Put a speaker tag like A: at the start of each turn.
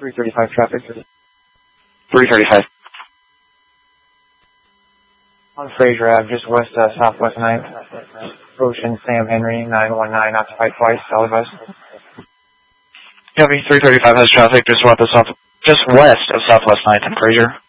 A: 335 traffic.
B: 335.
A: On Fraser Ave, just west southwest 9th. Ocean Sam Henry, 919, occupied twice, solid bus.
B: Copy, 335 has traffic just west of southwest 9th and Fraser.